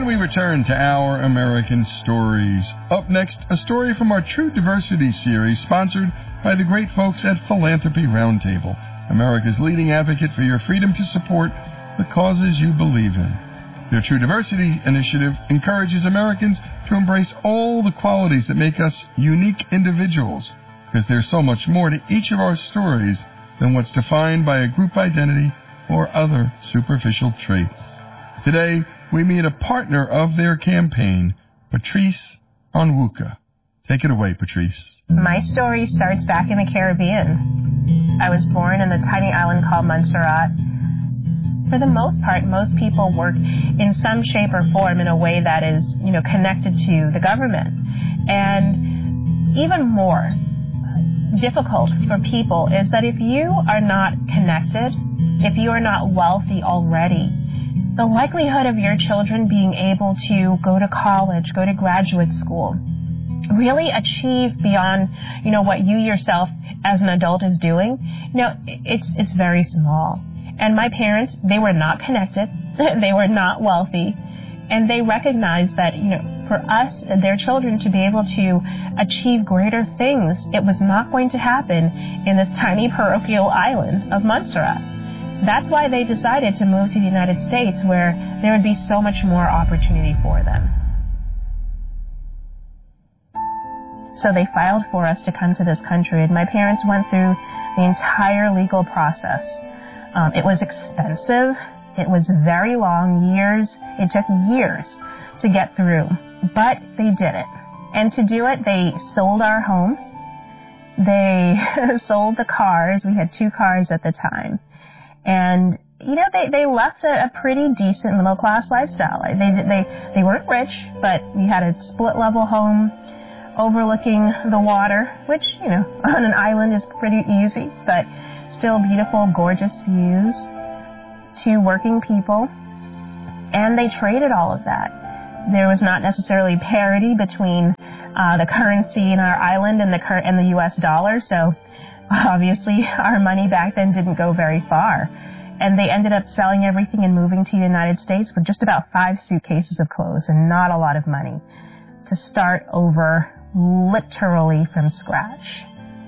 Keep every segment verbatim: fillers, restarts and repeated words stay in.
And we return to Our American Stories. Up next, a story from our True Diversity series, sponsored by the great folks at Philanthropy Roundtable, America's leading advocate for your freedom to support the causes you believe in. Their True Diversity initiative encourages Americans to embrace all the qualities that make us unique individuals, because there's so much more to each of our stories than what's defined by a group identity or other superficial traits. Today, we meet a partner of their campaign, Patrice Onwuka. Take it away, Patrice. My story starts back in the Caribbean. I was born in the tiny island called Montserrat. For the most part, most people work in some shape or form in a way that is, you know, connected to the government. And even more difficult for people is that if you are not connected, if you are not wealthy already, the likelihood of your children being able to go to college, go to graduate school, really achieve beyond, you know, what you yourself as an adult is doing, you know, it's it's very small. And my parents, they were not connected, they were not wealthy, and they recognized that, you know, for us, their children, to be able to achieve greater things, it was not going to happen in this tiny parochial island of Montserrat. That's why they decided to move to the United States, where there would be so much more opportunity for them. So they filed for us to come to this country, and my parents went through the entire legal process. Um, it was expensive. It was very long, years. It took years to get through, but they did it. And to do it, they sold our home. They sold the cars. We had two cars at the time. And, you know, they, they left a, a pretty decent middle-class lifestyle. They, they, they weren't rich, but we had a split-level home overlooking the water, which, you know, on an island is pretty easy, but still beautiful, gorgeous views, two working people. And they traded all of that. There was not necessarily parity between uh, the currency in our island and the, cur- and the U S dollar, so obviously, our money back then didn't go very far. And they ended up selling everything and moving to the United States with just about five suitcases of clothes and not a lot of money to start over literally from scratch.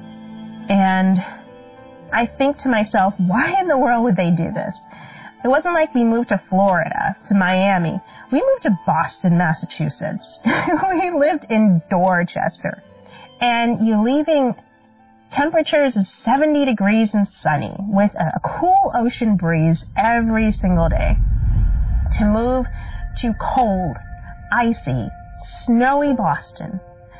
And I think to myself, why in the world would they do this? It wasn't like we moved to Florida, to Miami. We moved to Boston, Massachusetts. We lived in Dorchester. And you're leaving temperatures of seventy degrees and sunny with a cool ocean breeze every single day, to move to cold, icy, snowy Boston,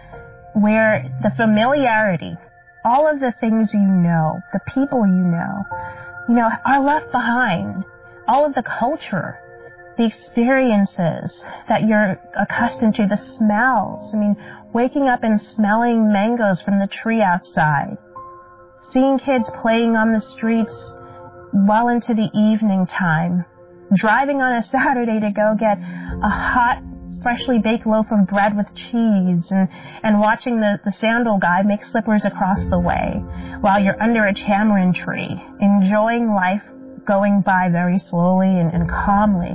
where the familiarity, all of the things you know, the people you know, you know, are left behind. All of the culture, the experiences that you're accustomed to, the smells. I mean, waking up and smelling mangoes from the tree outside, seeing kids playing on the streets well into the evening time, driving on a Saturday to go get a hot, freshly baked loaf of bread with cheese, and, and watching the, the sandal guy make slippers across the way while you're under a tamarind tree, enjoying life going by very slowly and, and calmly,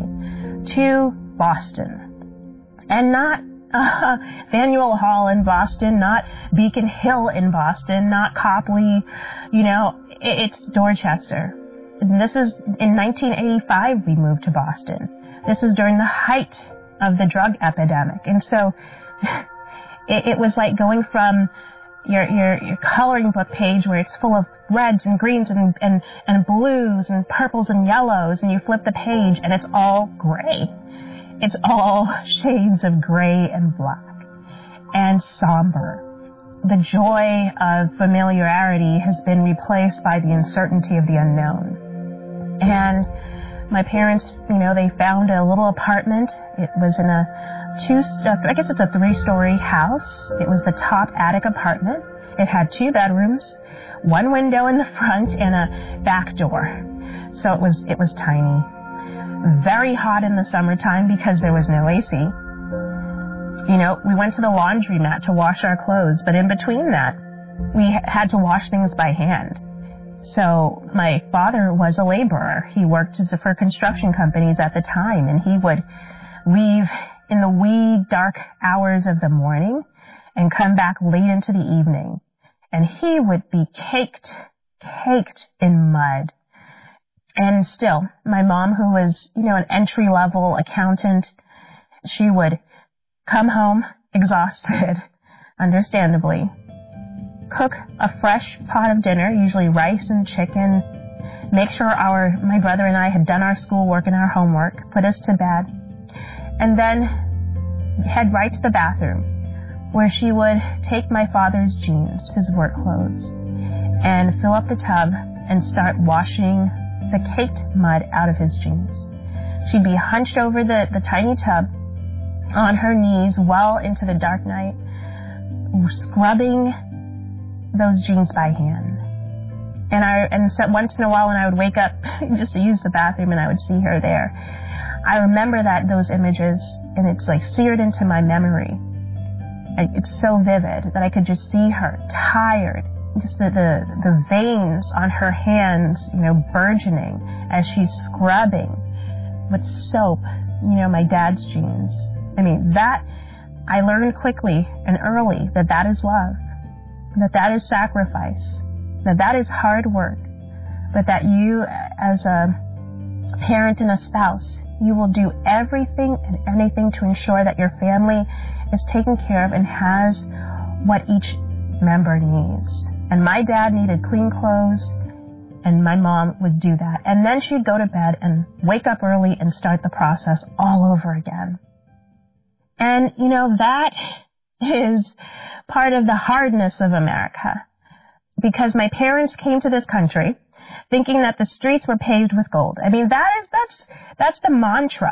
to Boston. And not uh, Faneuil Hall in Boston, not Beacon Hill in Boston, not Copley, you know, it, it's Dorchester. And this was in nineteen eighty-five we moved to Boston. This was during the height of the drug epidemic. And so it, it was like going from your, your, your coloring book page where it's full of reds and greens and, and, and blues and purples and yellows, and you flip the page and it's all gray. It's all shades of gray and black and somber. The joy of familiarity has been replaced by the uncertainty of the unknown. And my parents, you know, they found a little apartment. It was in a two, I guess it's a three-story house. It was the top attic apartment. It had two bedrooms, one window in the front, and a back door. So it was, it was tiny. Very hot in the summertime because there was no A C. You know, we went to the laundromat to wash our clothes, but in between that, we had to wash things by hand. So my father was a laborer. He worked as a, for construction companies at the time, and he would leave in the wee dark hours of the morning and come back late into the evening. And he would be caked, caked in mud. And still, my mom, who was, you know, an entry-level accountant, she would come home exhausted, understandably, cook a fresh pot of dinner, usually rice and chicken, make sure our my brother and I had done our schoolwork and our homework, put us to bed, and then head right to the bathroom, where she would take my father's jeans, his work clothes, and fill up the tub and start washing the caked mud out of his jeans. She'd be hunched over the, the tiny tub on her knees well into the dark night, scrubbing those jeans by hand. And I and so once in a while when I would wake up just to use the bathroom and I would see her there, I remember that those images, and it's like seared into my memory. It's so vivid that I could just see her tired, just the, the, the veins on her hands, you know, burgeoning as she's scrubbing with soap, you know, my dad's jeans. I mean, that, I learned quickly and early that that is love, that that is sacrifice, that that is hard work, but that you, as a parent and a spouse, you will do everything and anything to ensure that your family is taken care of and has what each member needs. And my dad needed clean clothes, and my mom would do that. And then she'd go to bed and wake up early and start the process all over again. And, you know, that is part of the hardness of America, because my parents came to this country thinking that the streets were paved with gold. I mean, that is, that's, that's the mantra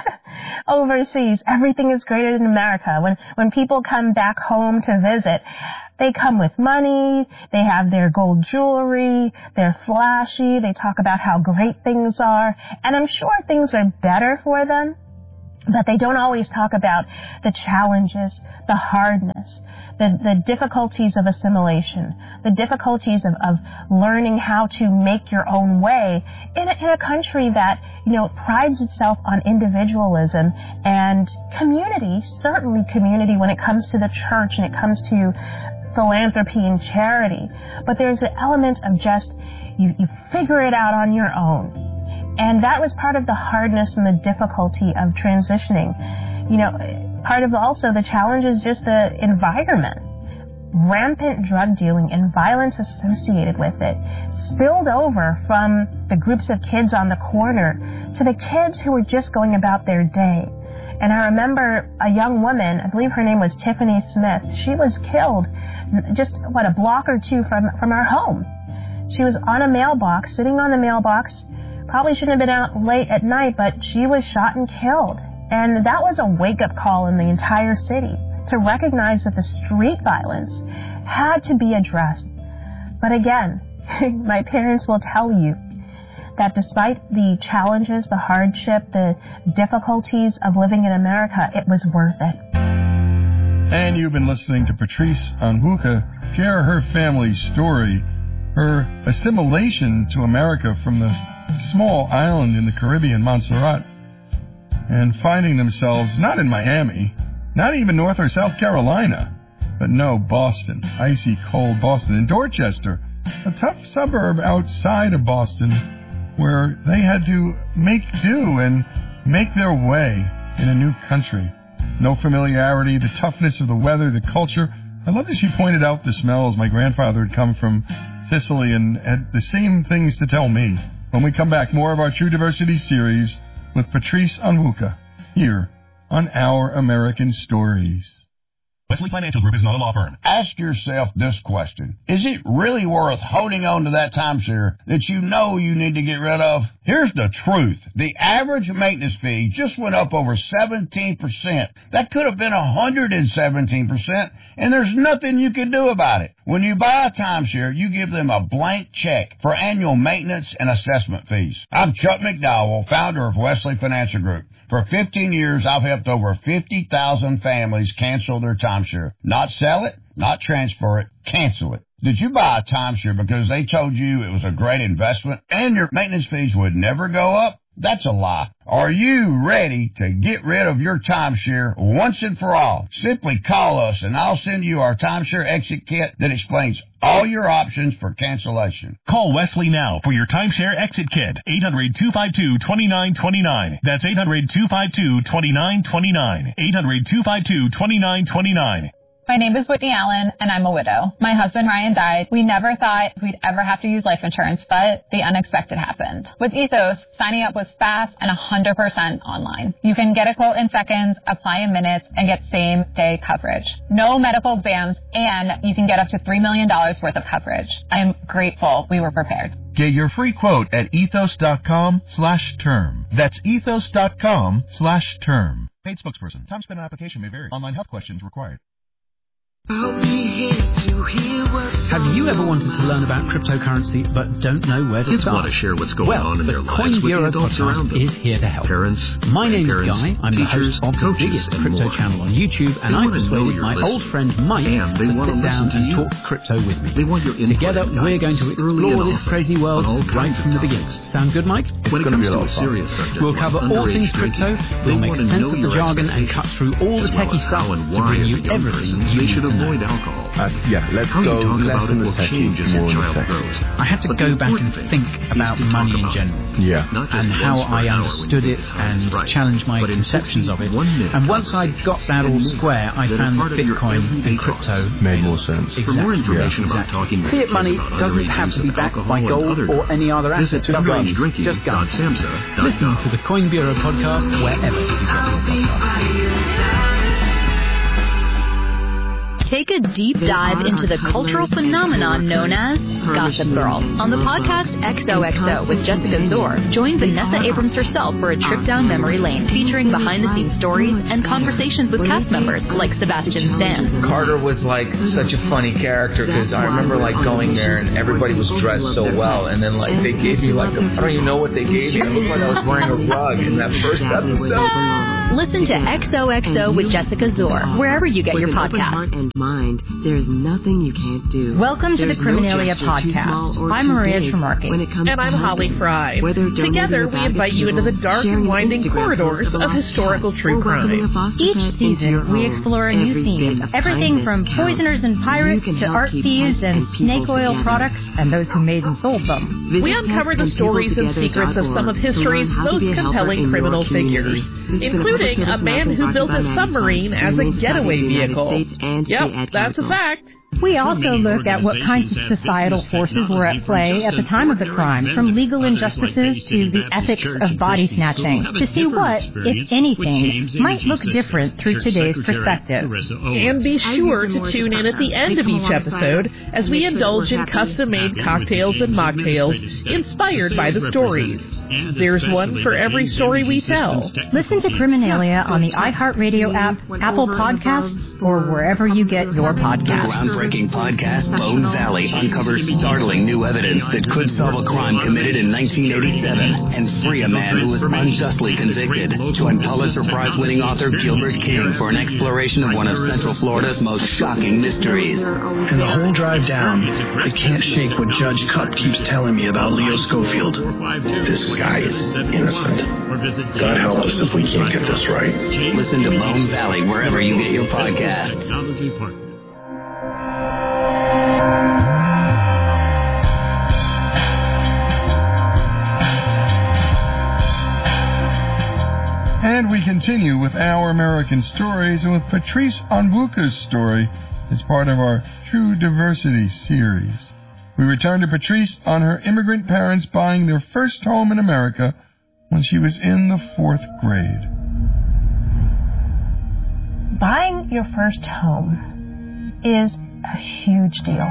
overseas. Everything is greater than America. When, when people come back home to visit, they come with money, they have their gold jewelry, they're flashy, they talk about how great things are, and I'm sure things are better for them, but they don't always talk about the challenges, the hardness, the, the difficulties of assimilation, the difficulties of, of learning how to make your own way in a, in a country that, you know, prides itself on individualism and community, certainly community when it comes to the church and it comes to philanthropy and charity. But there's an element of just, you, you figure it out on your own. And that was part of the hardness and the difficulty of transitioning. You know, part of also the challenge is just the environment. Rampant drug dealing and violence associated with it spilled over from the groups of kids on the corner to the kids who were just going about their day. And I remember a young woman, I believe her name was Tiffany Smith, she was killed just, what, a block or two from, from our home. She was on a mailbox, sitting on the mailbox, probably shouldn't have been out late at night, but she was shot and killed. And that was a wake-up call in the entire city to recognize that the street violence had to be addressed. But again, my parents will tell you that despite the challenges, the hardship, the difficulties of living in America, it was worth it. And you've been listening to Patrice Onwuka share her family's story, her assimilation to America from the small island in the Caribbean, Montserrat, and finding themselves not in Miami, not even North or South Carolina, but no, Boston, icy cold Boston, in Dorchester, a tough suburb outside of Boston, where they had to make do and make their way in a new country. No familiarity, the toughness of the weather, the culture. I love that she pointed out the smells. My grandfather had come from Sicily and had the same things to tell me. When we come back, more of our True Diversity series with Patrice Onwuka here on Our American Stories. Wesley Financial Group is not a law firm. Ask yourself this question. Is it really worth holding on to that timeshare that you know you need to get rid of? Here's the truth. The average maintenance fee just went up over seventeen percent. That could have been one hundred seventeen percent, and there's nothing you can do about it. When you buy a timeshare, you give them a blank check for annual maintenance and assessment fees. I'm Chuck McDowell, founder of Wesley Financial Group. For fifteen years, I've helped over fifty thousand families cancel their timeshare. Not sell it, not transfer it, cancel it. Did you buy a timeshare because they told you it was a great investment and your maintenance fees would never go up? That's a lie. Are you ready to get rid of your timeshare once and for all? Simply call us and I'll send you our timeshare exit kit that explains all your options for cancellation. Call Wesley now for your timeshare exit kit. eight hundred, two five two, two nine two nine. That's eight hundred, two five two, two nine two nine. eight hundred, two five two, two nine two nine. My name is Whitney Allen, and I'm a widow. My husband, Ryan, died. We never thought we'd ever have to use life insurance, but the unexpected happened. With Ethos, signing up was fast and one hundred percent online. You can get a quote in seconds, apply in minutes, and get same-day coverage. No medical exams, and you can get up to three million dollars worth of coverage. I'm grateful we were prepared. Get your free quote at ethos.com slash term. That's ethos.com slash term. Paid spokesperson. Time spent on application may vary. Online health questions required. Have you ever wanted to learn about cryptocurrency but don't know where to Kids start? want to share what's going well, on in the their lives Coin with the Bureau adults around podcast them. is here to help. Parents, My name is grandparents, Guy. I'm the teachers, host of the coaches, biggest and crypto more. channel on YouTube, and They I want to know persuaded you're my listening. old friend Mike And they to want to sit down listen to and you. talk crypto with me. They want your input Together, and we're going to guidance early explore and this often crazy world on all right kinds from of the beginning. topics. Sound good, Mike? When it gonna comes be a to lot a of fun. serious subject, We'll like cover all underage things drinking, crypto, they we'll make want to sense know of the your jargon and cut expectations, through all the as well techie as stuff how and to why bring as you a young everything person you they need should to know. avoid alcohol. Uh, yeah, let's How go you talk less about in it the will techie, change as more your in the child techie. grows. I had to But go the back and important think thing is about to talk money in about it. general. Yeah. Not just And once how for an I hour when understood you it think the time is and right, challenged my but in conceptions of it. sixty-one-minute And once I conversations got that all and square, I that are found part that of your Bitcoin everyday and talks. crypto Made more sense. For more Exactly. information about Exactly. talking with Fiat kids money about doesn't underage have use to be of backed alcohol by and gold other or drugs. any other Visit asset. underage drinking Just dot guns. samhsa dot Listen com. to the Coin Bureau podcast wherever you get your podcasts. Take a deep dive into the cultural phenomenon known as Gossip Girl. On the podcast X O X O with Jessica Zor, join Vanessa Abrams herself for a trip down memory lane featuring behind-the-scenes stories and conversations with cast members like Sebastian Stan. Carter was like such a funny character because I remember like going there and everybody was dressed so well, and then like they gave me like a, I don't even know what they gave me. It looked like I was wearing a rug in that first episode. Listen to X O X O with Jessica Zor wherever you get your podcasts. And mind, there is nothing you can't do. Welcome to There's the Criminalia no gesture too podcast. small or I'm too Maria big Tremarchi. when it comes And to I'm Holly helping. Fry. Whether Together, we invite you into the dark and winding corridors of historical true crime. Each season, we explore a new theme. Everything from poisoners and pirates to art thieves and snake oil products and those who made and sold them. We uncover the stories and secrets of some of history's most compelling criminal figures, including a man who built a submarine as a getaway vehicle. Yep, that's a fact. We also look at what kinds of societal forces were at play at the time of the crime, from legal injustices to the ethics of body snatching, to see what, if anything, might look different through today's perspective. And be sure to tune in at the end of each episode as we indulge in custom-made cocktails and mocktails inspired by the stories. There's one for every story we tell. Listen to Criminalia on the iHeartRadio app, Apple Podcasts, or wherever you get your podcasts. Groundbreaking podcast, Bone Valley, uncovers startling new evidence that could solve a crime committed in nineteen eighty-seven and free a man who was unjustly convicted. Join Pulitzer Prize-winning author Gilbert King for an exploration of one of Central Florida's most shocking mysteries. And the whole drive down, I can't shake what Judge Cupp keeps telling me about Leo Schofield. This guy is innocent. God help us if we can't get this right. Listen to Bone Valley wherever you get your podcasts. And we continue with Our American Stories and with Patrice Onwuka's story as part of our True Diversity series. We return to Patrice on her immigrant parents buying their first home in America when she was in the fourth grade. Buying your first home is a huge deal.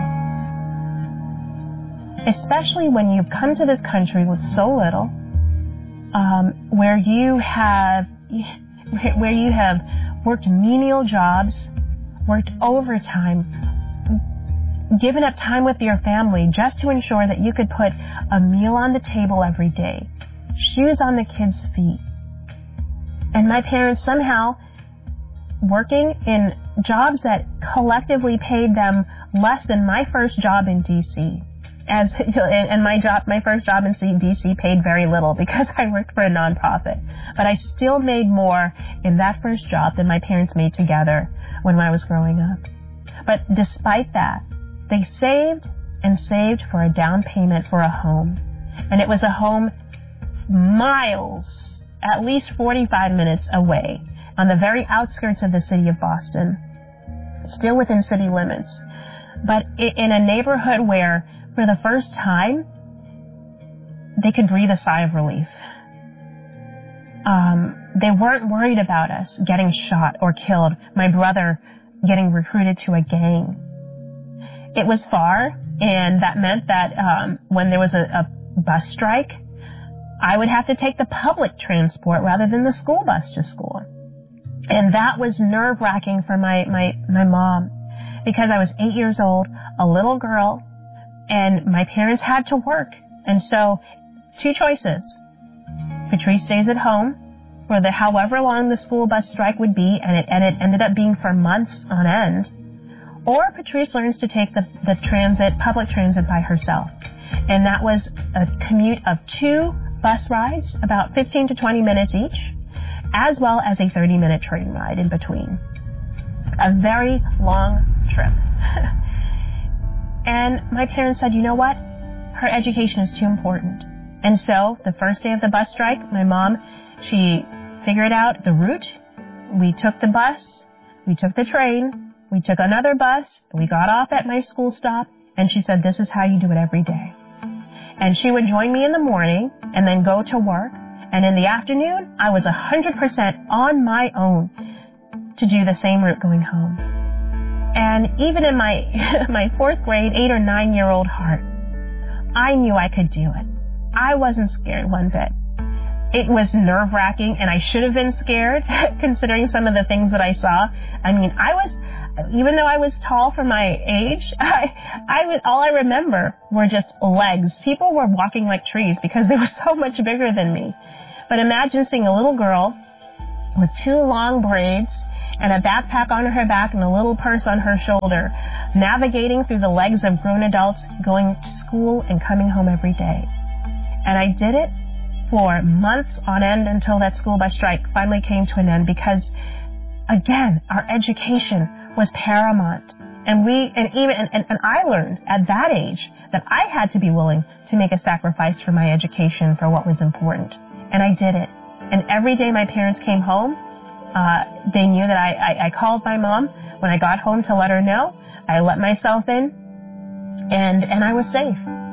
Especially when you've come to this country with so little, um, where you have where you have worked menial jobs, worked overtime, given up time with your family just to ensure that you could put a meal on the table every day, shoes on the kids' feet. And my parents somehow working in jobs that collectively paid them less than my first job in D C as and my job, my first job in D C paid very little because I worked for a nonprofit. But I still made more in that first job than my parents made together when I was growing up. But despite that, they saved and saved for a down payment for a home. And it was a home miles, at least forty-five minutes away, on the very outskirts of the city of Boston, still within city limits, but in a neighborhood where, for the first time, they could breathe a sigh of relief. Um, they weren't worried about us getting shot or killed, my brother getting recruited to a gang. It was far, and that meant that um, when there was a, a bus strike, I would have to take the public transport rather than the school bus to school. And that was nerve-wracking for my, my, my mom, because I was eight years old, a little girl, and my parents had to work. And so, two choices. Patrice stays at home for the however long the school bus strike would be, and it, and it ended up being for months on end. Or Patrice learns to take the, the transit, public transit by herself. And that was a commute of two bus rides, about fifteen to twenty minutes each, as well as a thirty-minute train ride in between. A very long trip. And my parents said, you know what? Her education is too important. And so, the first day of the bus strike, my mom, she figured out the route. We took the bus, we took the train, we took another bus, we got off at my school stop, and she said, this is how you do it every day. And she would join me in the morning and then go to work. And in the afternoon, I was one hundred percent on my own to do the same route going home. And even in my my fourth grade, eight or nine year old heart, I knew I could do it. I wasn't scared one bit. It was nerve wracking, and I should have been scared considering some of the things that I saw. I mean, I was, even though I was tall for my age, I, I was, all I remember were just legs. People were walking like trees because they were so much bigger than me. But imagine seeing a little girl with two long braids and a backpack on her back and a little purse on her shoulder, navigating through the legs of grown adults, going to school and coming home every day. And I did it for months on end until that school bus strike finally came to an end, because, again, our education was paramount. And we, and even, and, and I learned at that age that I had to be willing to make a sacrifice for my education for what was important. And I did it. And every day my parents came home, uh, they knew that I, I, I called my mom when I got home to let her know. I let myself in, and, and I was safe.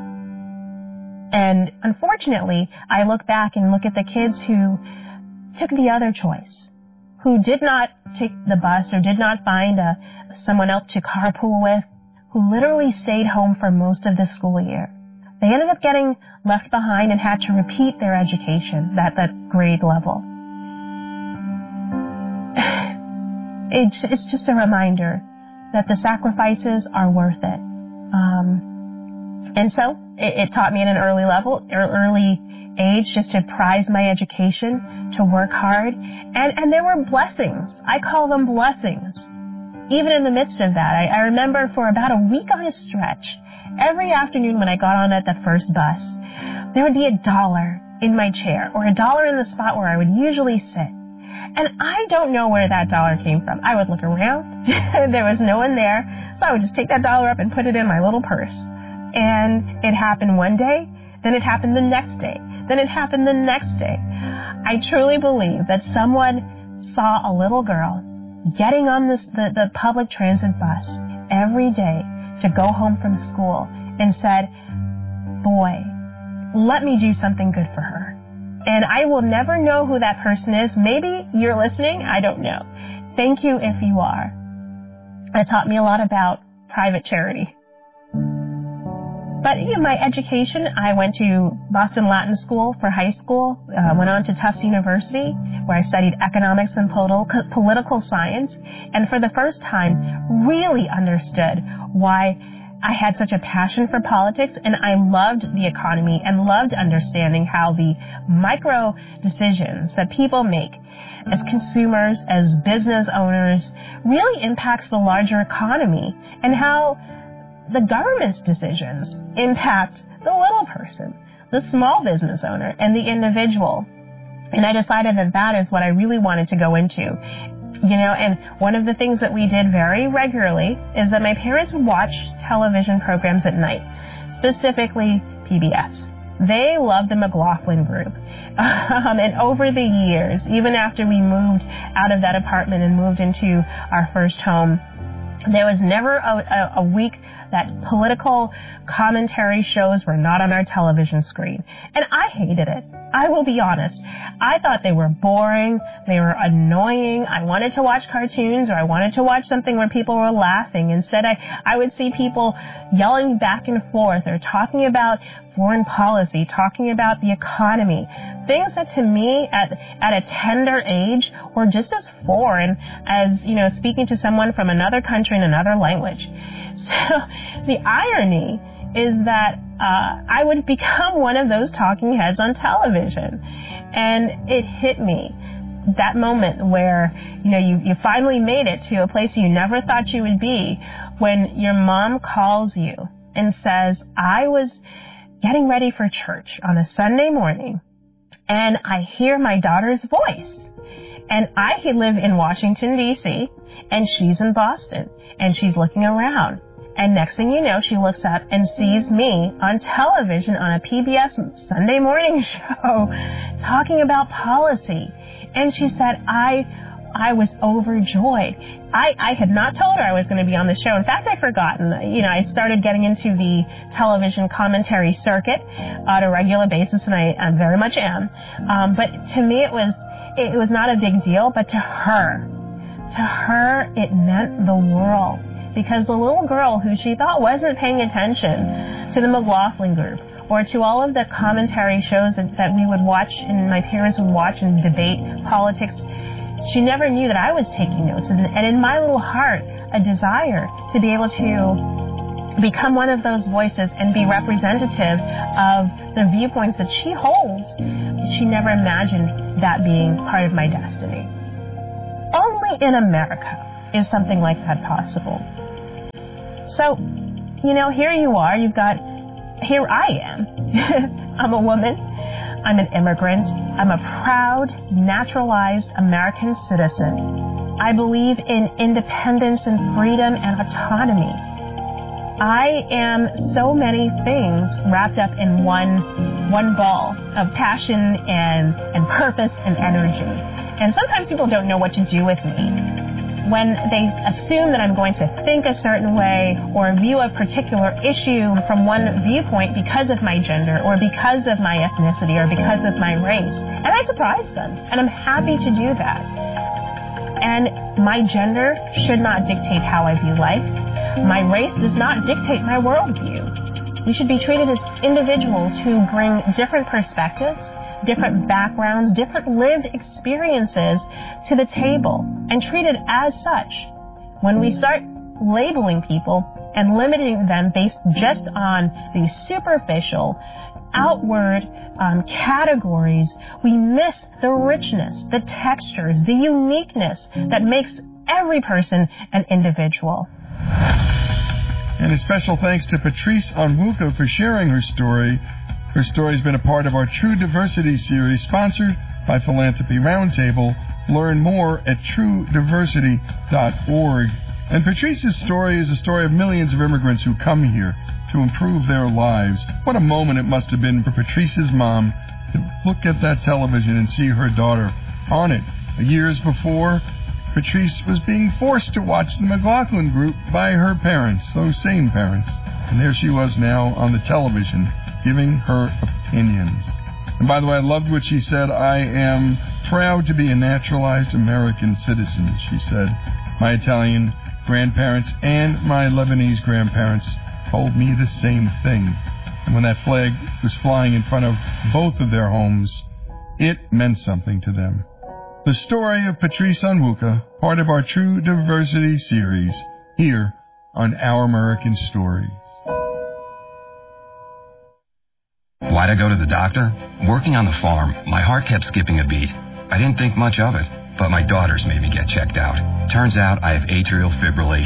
And unfortunately, I look back and look at the kids who took the other choice, who did not take the bus or did not find a, someone else to carpool with, who literally stayed home for most of the school year. They ended up getting left behind and had to repeat their education at that grade level. It's, it's just a reminder that the sacrifices are worth it. Um, and so it, it taught me at an early level, or early age, just to prize my education, to work hard. And, and there were blessings. I call them blessings. Even in the midst of that, I, I remember for about a week on a stretch, every afternoon when I got on at the first bus, there would be a dollar in my chair, or a dollar in the spot where I would usually sit. And I don't know where that dollar came from. I would look around. There was no one there. So I would just take that dollar up and put it in my little purse. And it happened one day, then it happened the next day, then it happened the next day. I truly believe that someone saw a little girl getting on this, the, the public transit bus every day to go home from school and said, boy, let me do something good for her. And I will never know who that person is. Maybe you're listening. I don't know. Thank you if you are. It taught me a lot about private charity. But, you know, my education, I went to Boston Latin School for high school, uh, went on to Tufts University, where I studied economics and politi- political science, and for the first time really understood why I had such a passion for politics, and I loved the economy and loved understanding how the micro decisions that people make as consumers, as business owners, really impacts the larger economy, and how the government's decisions impact the little person, the small business owner, and the individual. And I decided that that is what I really wanted to go into. You know, and one of the things that we did very regularly is that my parents would watch television programs at night, specifically P B S. They loved the McLaughlin Group. Um, and over the years, even after we moved out of that apartment and moved into our first home, there was never a, a, a week that political commentary shows were not on our television screen. And I hated it. I will be honest. I thought they were boring. They were annoying. I wanted to watch cartoons, or I wanted to watch something where people were laughing. Instead, I, I would see people yelling back and forth or talking about foreign policy, talking about the economy, things that to me at at a tender age were just as foreign as, you know, speaking to someone from another country in another language. So the irony is that uh, I would become one of those talking heads on television. And it hit me, that moment where, you know, you, you finally made it to a place you never thought you would be, when your mom calls you and says, I was getting ready for church on a Sunday morning, and I hear my daughter's voice. And I live in Washington, D C, and she's in Boston, and she's looking around. And next thing you know, she looks up and sees me on television on a P B S Sunday morning show talking about policy. And she said, I I was overjoyed. I, I had not told her I was going to be on the show. In fact, I'd forgotten. You know, I started getting into the television commentary circuit on a regular basis, and I, I very much am. Um, but to me, it was it was not a big deal. But to her, to her, it meant the world. Because the little girl who she thought wasn't paying attention to the McLaughlin Group or to all of the commentary shows that, that we would watch and my parents would watch and debate politics, she never knew that I was taking notes. And, and in my little heart, a desire to be able to become one of those voices and be representative of the viewpoints that she holds, she never imagined that being part of my destiny. Only in America is something like that possible. So, you know, here you are, you've got, here I am. I'm a woman, I'm an immigrant, I'm a proud, naturalized American citizen. I believe in independence and freedom and autonomy. I am so many things wrapped up in one, one ball of passion and, and purpose and energy. And sometimes people don't know what to do with me when they assume that I'm going to think a certain way or view a particular issue from one viewpoint because of my gender or because of my ethnicity or because of my race. And I surprise them, and I'm happy to do that. And my gender should not dictate how I view life. My race does not dictate my worldview. We should be treated as individuals who bring different perspectives, different backgrounds, different lived experiences to the table and treated as such. When we start labeling people and limiting them based just on the superficial, outward um, categories, we miss the richness, the textures, the uniqueness that makes every person an individual. And a special thanks to Patrice Onwuka for sharing her story. Her story has been a part of our True Diversity series, sponsored by Philanthropy Roundtable. Learn more at true diversity dot org. And Patrice's story is a story of millions of immigrants who come here to improve their lives. What a moment it must have been for Patrice's mom to look at that television and see her daughter on it. Years before, Patrice was being forced to watch the McLaughlin Group by her parents, those same parents. And there she was now on the television, giving her opinions. And by the way, I loved what she said. I am proud to be a naturalized American citizen, she said. My Italian grandparents and my Lebanese grandparents told me the same thing. And when that flag was flying in front of both of their homes, it meant something to them. The story of Patrice Onwuka, part of our True Diversity series, here on Our American Stories. Why'd I go to the doctor? Working on the farm, my heart kept skipping a beat. I didn't think much of it, but my daughters made me get checked out. Turns out I have atrial fibrillation.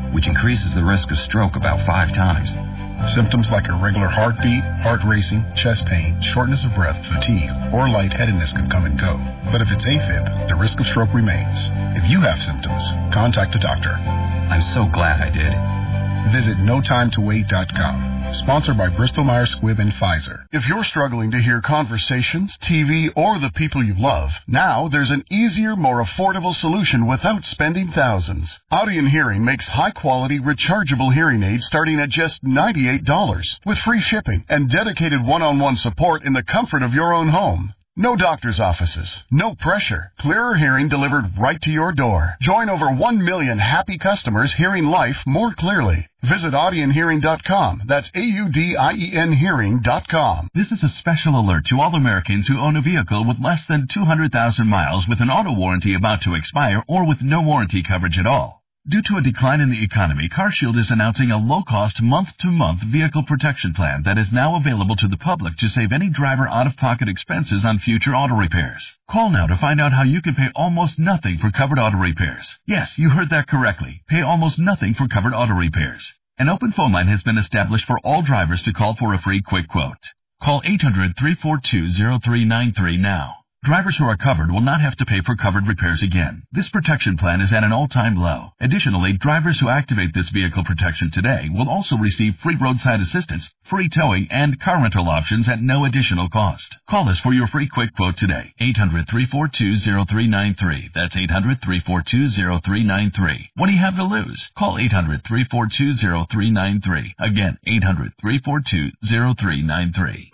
which increases the risk of stroke about five times. Symptoms like irregular heartbeat, heart racing, chest pain, shortness of breath, fatigue, or lightheadedness can come and go. But if it's AFib, the risk of stroke remains. If you have symptoms, contact a doctor. I'm so glad I did. Visit no time to wait dot com. Sponsored by Bristol Myers Squibb and Pfizer. If you're struggling to hear conversations, T V, or the people you love, now there's an easier, more affordable solution without spending thousands. Audion Hearing makes high-quality, rechargeable hearing aids starting at just ninety-eight dollars, with free shipping and dedicated one-on-one support in the comfort of your own home. No doctor's offices, no pressure, clearer hearing delivered right to your door. Join over one million happy customers hearing life more clearly. Visit Audion Hearing dot com. That's A U D I E N Hearing dot com. This is a special alert to all Americans who own a vehicle with less than two hundred thousand miles with an auto warranty about to expire or with no warranty coverage at all. Due to a decline in the economy, CarShield is announcing a low-cost, month-to-month vehicle protection plan that is now available to the public to save any driver out-of-pocket expenses on future auto repairs. Call now to find out how you can pay almost nothing for covered auto repairs. Yes, you heard that correctly. Pay almost nothing for covered auto repairs. An open phone line has been established for all drivers to call for a free quick quote. Call eight hundred, three four two, zero three nine three now. Drivers who are covered will not have to pay for covered repairs again. This protection plan is at an all-time low. Additionally, drivers who activate this vehicle protection today will also receive free roadside assistance, free towing, and car rental options at no additional cost. Call us for your free quick quote today. eight hundred, three four two, zero three nine three. That's eight hundred, three four two, zero three nine three. What do you have to lose? Call eight hundred, three four two, zero three nine three. Again, eight hundred, three four two, zero three nine three.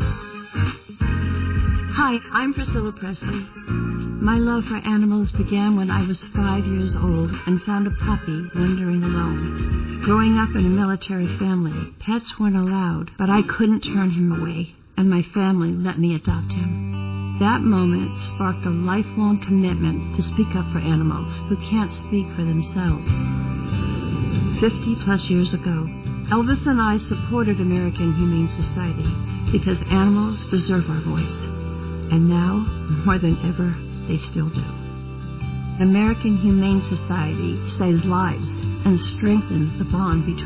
Hi, I'm Priscilla Presley. My love for animals began when I was five years old and found a puppy wandering alone. Growing up in a military family, pets weren't allowed, but I couldn't turn him away, and my family let me adopt him. That moment sparked a lifelong commitment to speak up for animals who can't speak for themselves. Fifty plus years ago, Elvis and I supported American Humane Society because animals deserve our voice. And now, more than ever, they still do. American Humane Society saves lives and strengthens the bond between